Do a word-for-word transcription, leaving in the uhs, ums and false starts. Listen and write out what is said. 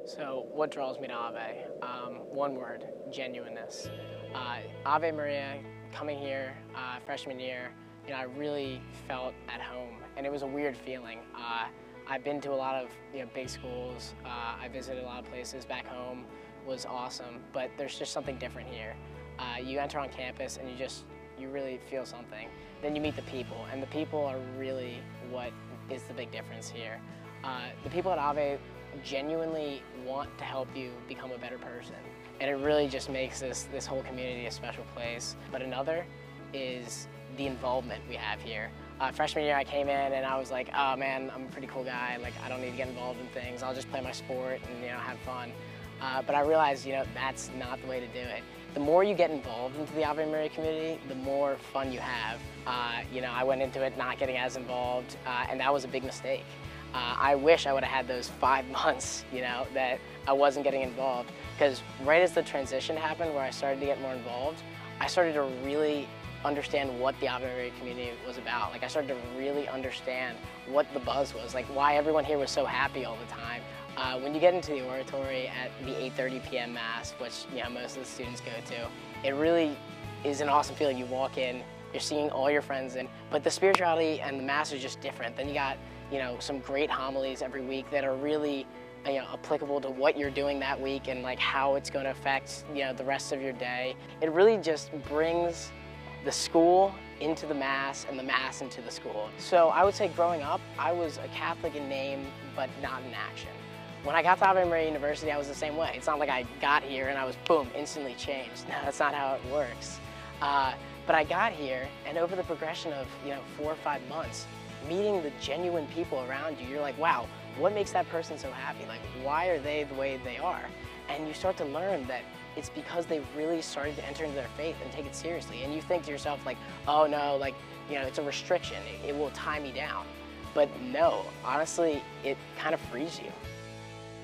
So what draws me to Ave? Um, one word, genuineness. Uh, Ave Maria, coming here uh, freshman year, you know, I really felt at home, and it was a weird feeling. Uh, I've been to a lot of you know, big schools. Uh, I visited a lot of places back home. Was awesome, but there's just something different here. Uh, you enter on campus and you just, you really feel something. Then you meet the people, and the people are really what is the big difference here. Uh, the people at Ave genuinely want to help you become a better person. And it really just makes this, this whole community a special place. But another is the involvement we have here. Uh, freshman year I came in and I was like, oh man, I'm a pretty cool guy. Like, I don't need to get involved in things. I'll just play my sport and, you know, have fun. Uh, but I realized, you know, that's not the way to do it. The more you get involved into the Ave Maria community, the more fun you have. Uh, you know, I went into it not getting as involved, uh, and that was a big mistake. Uh, I wish I would have had those five months, you know, that I wasn't getting involved. Because right as the transition happened, where I started to get more involved, I started to really understand what the Ave Maria community was about. Like, I started to really understand what the buzz was, like why everyone here was so happy all the time. Uh, when you get into the oratory at the eight thirty p m Mass, which you know, most of the students go to, it really is an awesome feeling. You walk in, you're seeing all your friends in, but the spirituality and the Mass is just different. Then you got you know, some great homilies every week that are really you know, applicable to what you're doing that week and like how it's going to affect you know, the rest of your day. It really just brings the school into the Mass and the Mass into the school. So I would say growing up, I was a Catholic in name, but not in action. When I got to Ave Maria University, I was the same way. It's not like I got here and I was, boom, instantly changed. No, that's not how it works. Uh, but I got here, and over the progression of you know, four or five months, meeting the genuine people around you, you're like, wow, what makes that person so happy? Like, why are they the way they are? And you start to learn that it's because they've really started to enter into their faith and take it seriously. And you think to yourself like, oh no, like, you know, it's a restriction, it, it will tie me down. But no, honestly, it kind of frees you.